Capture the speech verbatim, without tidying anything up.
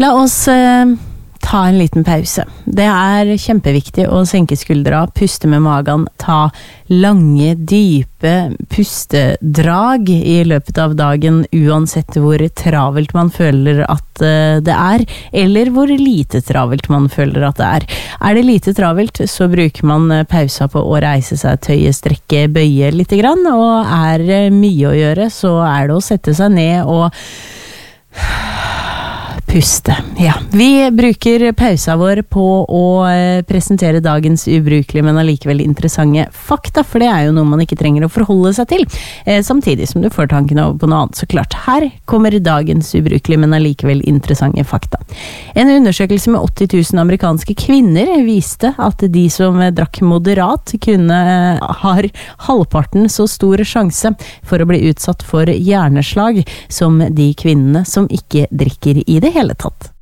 La oss eh, ta en liten pause. Det er kjempeviktig å senke skuldra, puste med magen, ta lange, dype pustedrag i løpet av dagen, uansett hvor travelt man føler at eh, det er, eller hvor lite travelt man føler at det er. Er det lite travelt, så bruker man pausa på å reise seg, tøye, strekke, bøye litt grann, og er det mye å gjøre, så er det å sette seg ned og puste. Ja, vi bruker pausa vår på å eh, presentere dagens ubrukelige, men allikevel interessante fakta, for det er jo noe man ikke trenger å forholde seg til, eh, samtidig som du får tanken over på noe annet. Så klart, her kommer dagens ubrukelige, men allikevel interessante fakta. En undersøkelse med åtti tusen amerikanske kvinner viste at de som drakk moderat kunne har halvparten så stor sjanse for å bli utsatt for hjerneslag som de kvinnene som ikke drikker i det hele tatt.